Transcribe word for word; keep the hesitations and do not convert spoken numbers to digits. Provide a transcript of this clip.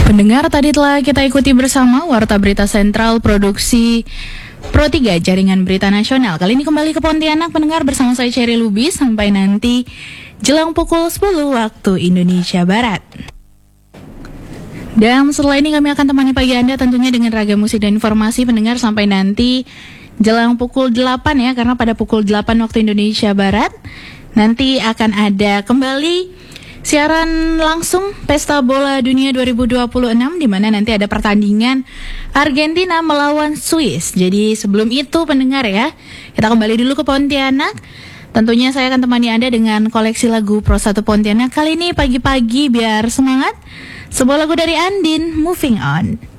Pendengar, tadi telah kita ikuti bersama Warta Berita Sentral Produksi Pro tiga Jaringan Berita Nasional. Kali ini kembali ke Pontianak, pendengar, bersama saya Cherry Lubis sampai nanti jelang pukul sepuluh waktu Indonesia Barat. Dan setelah ini kami akan temani pagi Anda tentunya dengan ragam musik dan informasi, pendengar, sampai nanti jelang pukul delapan ya, karena pada pukul delapan waktu Indonesia Barat nanti akan ada kembali siaran langsung Pesta Bola Dunia dua ribu dua puluh enam, di mana nanti ada pertandingan Argentina melawan Swiss. Jadi sebelum itu, pendengar ya, kita kembali dulu ke Pontianak. Tentunya saya akan temani Anda dengan koleksi lagu Pro satu Pontianak. Kali ini pagi-pagi biar semangat, sebuah lagu dari Andin, Moving On.